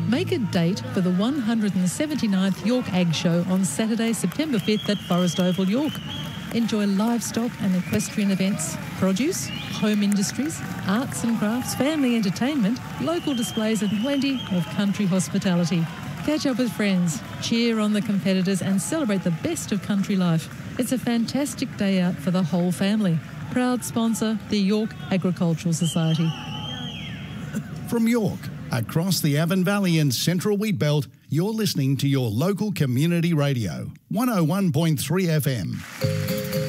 Make a date for the 179th York Ag Show on Saturday, September 5th at Forest Oval, York. Enjoy livestock and equestrian events, produce, home industries, arts and crafts, family entertainment, local displays and plenty of country hospitality. Catch up with friends, cheer on the competitors and celebrate the best of country life. It's a fantastic day out for the whole family. Proud sponsor, the York Agricultural Society. From York, across the Avon Valley and Central Wheat Belt, you're listening to your local community radio, 101.3 FM.